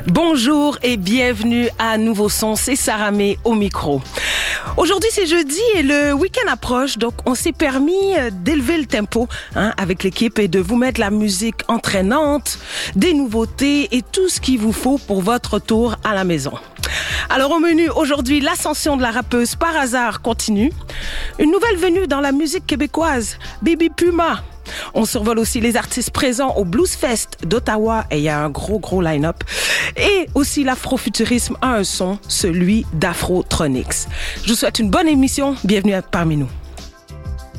Bonjour et bienvenue à Nouveau Son, c'est Saramé au micro. Aujourd'hui c'est jeudi et le week-end approche, donc on s'est permis d'élever le tempo avec l'équipe et de vous mettre la musique entraînante, des nouveautés et tout ce qu'il vous faut pour votre retour à la maison. Alors au menu aujourd'hui, l'ascension de la rappeuse Par Hasard continue, une nouvelle venue dans la musique québécoise, Bibi Puma. On survole aussi les artistes présents au Blues Fest d'Ottawa et il y a un gros line-up. Et aussi l'afrofuturisme a un son, celui d'Afrotronics. Je vous souhaite une bonne émission, bienvenue parmi nous.